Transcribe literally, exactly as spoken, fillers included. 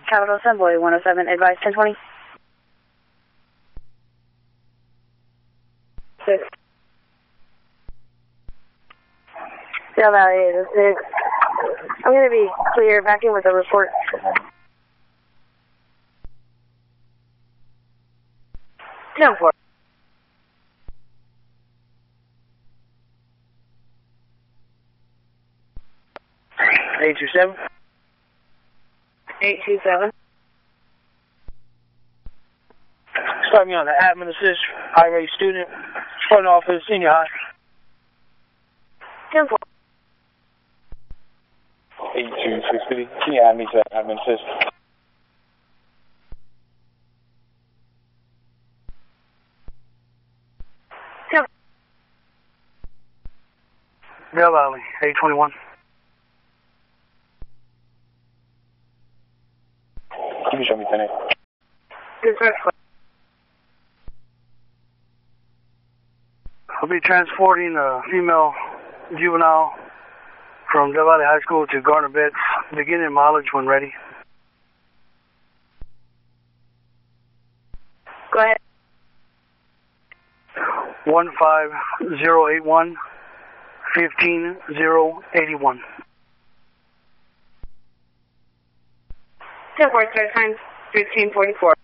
Capital Assembly, one oh seven, advice ten twenty. Six. Seattle Valley eight oh six. I'm going to be clear, back in with a report. ten four. eight two seven. eight two seven. Start me on the admin assist, high-rate student, front office, senior high. ten four. eight two six three. Can you add me to admin assist? ten. Bell Valley, eight twenty-one. Can you show me ten eight? Good first. I'll be transporting a female juvenile from Del Valley High School to Garner Betts, beginning mileage when ready. Go ahead. one five zero eight one, fifteen zero eighty-one. ten four, start time fifteen forty-four.